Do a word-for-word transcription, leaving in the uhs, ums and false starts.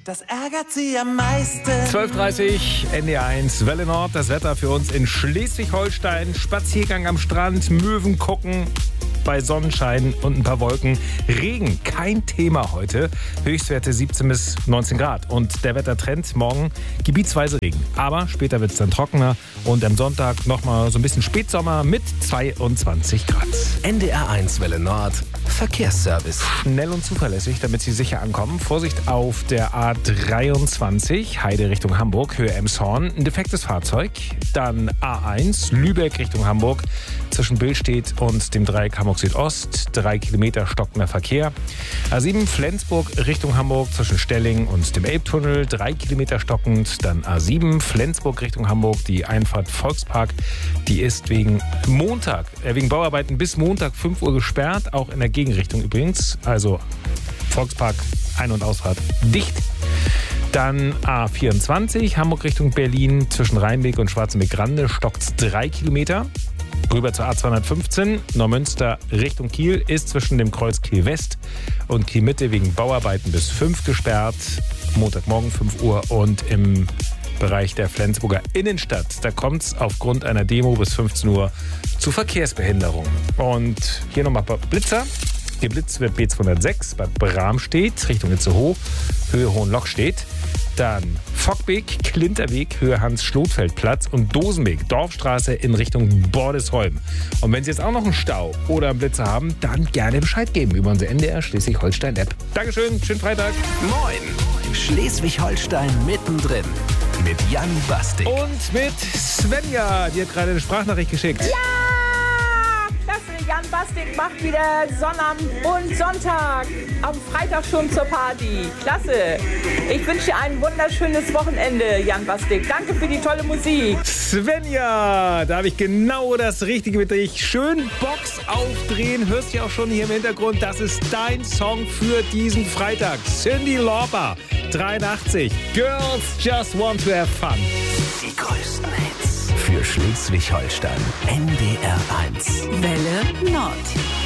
Das ärgert sie am meisten. zwölf Uhr dreißig, N D R eins, Welle Nord. Das Wetter für uns in Schleswig-Holstein. Spaziergang am Strand, Möwen gucken bei Sonnenschein und ein paar Wolken. Regen, kein Thema heute. Höchstwerte siebzehn bis neunzehn Grad. Und der Wettertrend, morgen gebietsweise Regen. Aber später wird es dann trockener. Und am Sonntag nochmal so ein bisschen Spätsommer mit zweiundzwanzig Grad. N D R eins Welle Nord, Verkehrsservice. Schnell und zuverlässig, damit Sie sicher ankommen. Vorsicht auf der A dreiundzwanzig, Heide Richtung Hamburg, Höhe Emshorn. Ein defektes Fahrzeug. Dann A eins, Lübeck Richtung Hamburg. Zwischen Billstedt und dem Dreieck Hamburg Südost. Drei Kilometer stockender Verkehr. A sieben, Flensburg Richtung Hamburg. Zwischen Stelling und dem Elbtunnel. Drei Kilometer stockend. Dann A sieben, Flensburg Richtung Hamburg. Die Einfahrt Volkspark. Die ist wegen Montag, äh, wegen Bauarbeiten bis Montag fünf Uhr gesperrt. Auch in der Gegenrichtung übrigens. Also Volkspark, Ein- und Ausfahrt dicht. Dann A vierundzwanzig, Hamburg Richtung Berlin. Zwischen Rheinweg und Schwarzenbeck-Grande stockt drei Kilometer. Rüber zur A zweihundertfünfzehn, Neumünster Richtung Kiel, ist zwischen dem Kreuz Kiel West und Kiel Mitte wegen Bauarbeiten bis fünf gesperrt. Montagmorgen fünf Uhr. Und im Bereich der Flensburger Innenstadt, da kommt es aufgrund einer Demo bis fünfzehn Uhr zu Verkehrsbehinderungen. Und hier nochmal ein paar Blitzer. Geblitzt wird B zweihundertsechs bei Bramstedt, Richtung Itzehoe, Höhe Hohenlockstedt. Dann Fockbeek, Klinterweg, Höhe Hans-Schlotfeld-Platz und Dosenweg, Dorfstraße in Richtung Bordesholm. Und wenn Sie jetzt auch noch einen Stau oder einen Blitzer haben, dann gerne Bescheid geben über unsere N D R Schleswig-Holstein-App. Dankeschön, schönen Freitag. Moin, Schleswig-Holstein mittendrin mit Jan Bastik. Und mit Svenja, die hat gerade eine Sprachnachricht geschickt. Ja! Klasse, Jan Bastik macht wieder Sonnabend und Sonntag. Am Freitag schon zur Party. Klasse. Ich wünsche dir ein wunderschönes Wochenende, Jan Bastik. Danke für die tolle Musik. Svenja, da habe ich genau das Richtige mit dich. Schön Box aufdrehen. Hörst du ja auch schon hier im Hintergrund. Das ist dein Song für diesen Freitag. Cyndi Lauper, dreiundachtzig. Girls just want to have fun. Die größten Hits für Schleswig-Holstein. N D R eins. Welle Nord.